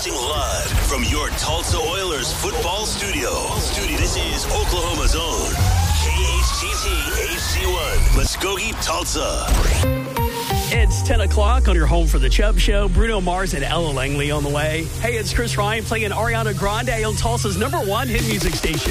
Broadcasting live from your Tulsa Oilers football studio. This is Oklahoma's own KHTT HD1, Muskogee, Tulsa. It's 10 o'clock on your home for the Chubb Show. Bruno Mars and Ella Langley on the way. Hey, it's Chris Ryan playing Ariana Grande on Tulsa's #1 hit music station.